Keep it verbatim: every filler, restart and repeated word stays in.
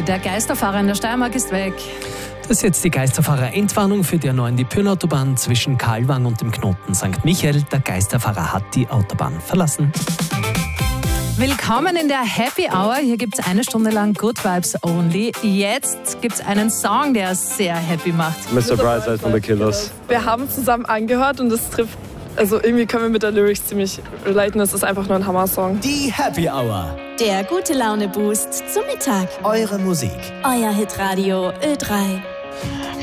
Der Geisterfahrer in der Steiermark ist weg. Das ist jetzt die Geisterfahrer-Endwarnung für die neuen die Pyrn-Autobahn zwischen Kalwang und dem Knoten Sankt Michael. Der Geisterfahrer hat die Autobahn verlassen. Willkommen in der Happy Hour. Hier gibt es eine Stunde lang Good Vibes Only. Jetzt gibt es einen Song, der sehr happy macht. Mister Brightside von The Killers. Wir haben zusammen angehört und es trifft, also irgendwie können wir mit der Lyrics ziemlich relaten. Es ist einfach nur ein Hammer-Song. Die Happy Hour. Der gute Laune-Boost zum Mittag. Eure Musik. Euer Hitradio Ö drei.